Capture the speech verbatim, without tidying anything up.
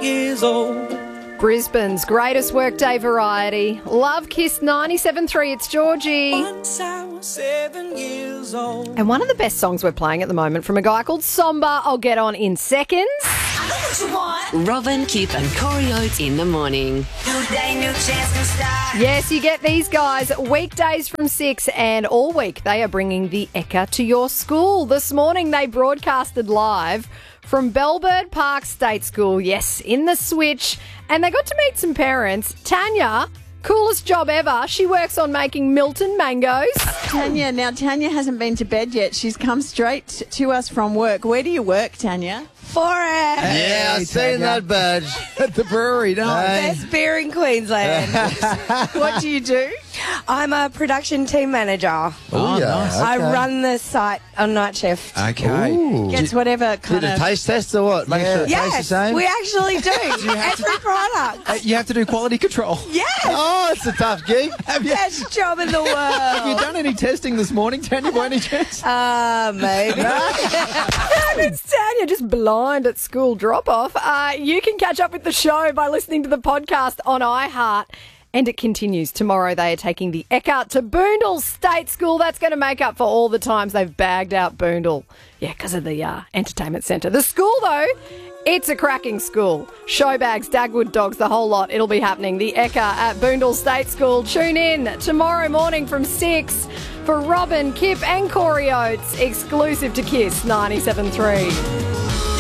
years old. Brisbane's greatest workday variety. Love Kiss ninety-seven point three. It's Georgie. Once I was seven years old. And one of the best songs we're playing at the moment from a guy called Somba, I'll get on in seconds. I know what you want. Robin, Kip and Corey Oates in the morning. New day, new chance to start. Yes, you get these guys weekdays from six, and all week they are bringing the Ekka to your school. This morning they broadcasted live from Bellbird Park State School, yes, in the switch, and they got to meet some parents. Tanya, coolest job ever. She works on making Milton mangoes. Tanya, now Tanya hasn't been to bed yet. She's come straight to us from work. Where do you work, Tanya? For it. Yeah, I've seen that badge. At the brewery, no. Best beer in Queensland. What do you do? I'm a production team manager. Oh, yeah. nice. I okay. run the site on night shift. Okay. Ooh. Gets whatever Did kind a of... taste test or what? Make Yeah. sure it tastes the Yes, same? we actually do. Every product. Uh, you have to do quality control. Yes. Oh, it's a tough gig. Have you, Best job in the have you world. done any testing this morning, Tanya, by any chance? Uh, maybe. It's Tanya, just blind at school drop-off. Uh, you can catch up with the show by listening to the podcast on iHeart. And it continues. Tomorrow they are taking the Ekka to Boondall State School. That's going to make up for all the times they've bagged out Boondall. Yeah, because of the uh, entertainment centre. The school, though, it's a cracking school. Showbags, Dagwood dogs, the whole lot. It'll be happening. The Ekka at Boondall State School. Tune in tomorrow morning from six for Robin, Kip and Corey Oates, exclusive to Kiss ninety-seven point three.